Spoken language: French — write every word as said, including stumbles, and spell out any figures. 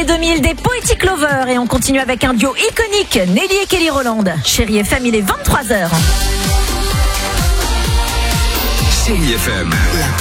deux mille des Poetic Lovers. Et on continue avec un duo iconique, Nelly et Kelly Rowland. Chérie F M, il est vingt-trois heures. Chérie F M.